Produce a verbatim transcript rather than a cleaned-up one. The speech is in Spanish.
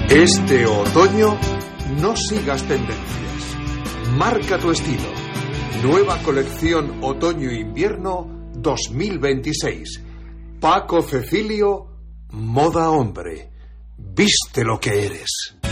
Este otoño no sigas tendencias. Marca tu estilo. Nueva colección otoño-invierno dos mil veintiséis. Paco Cecilio, moda hombre. Viste lo que eres.